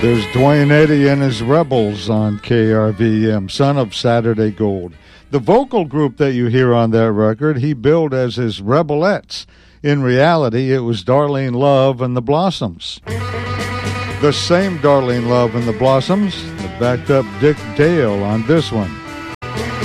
There's Dwayne Eddy and his Rebels on KRVM, son of Saturday Gold. The vocal group that you hear on that record, he billed as his Rebelettes. In reality, it was Darlene Love and the Blossoms. The same Darlene Love and the Blossoms that backed up Dick Dale on this one.